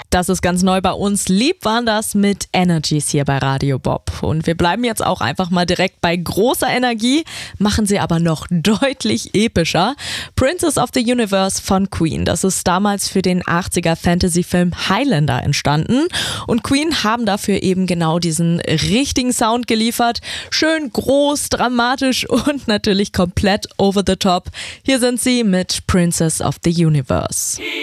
Das ist ganz neu bei uns. Lieb waren das mit Energies hier bei Radio Bob. Und wir bleiben jetzt auch einfach mal direkt bei großer Energie, machen sie aber noch deutlich epischer. Princess of the Universe von Queen. Das ist damals für den 80er Fantasy-Film Highlander entstanden. Und Queen haben dafür eben genau diesen richtigen Sound geliefert. Schön groß, dramatisch und natürlich komplett over the top. Hier sind sie mit Princess of the Universe.